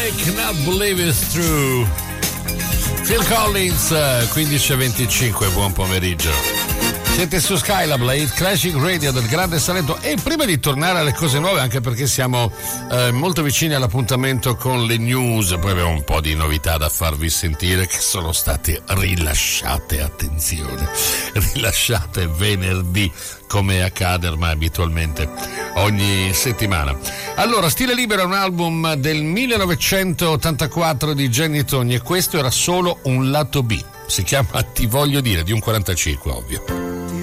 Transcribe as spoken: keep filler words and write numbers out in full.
I Cannot Believe It's True. Phil Collins, quindici e venticinque, buon pomeriggio. Siete su Skylab, la Hit Classic Radio del Grande Salento, e prima di tornare alle cose nuove, anche perché siamo eh, molto vicini all'appuntamento con le news, poi abbiamo un po' di novità da farvi sentire che sono state rilasciate, attenzione, rilasciate venerdì, come accade ormai abitualmente ogni settimana. Allora, Stile Libero è un album del millenovecentottantaquattro di Jenny Togni, e questo era solo un lato B, si chiama Ti voglio dire, di un quarantacinque, ovvio.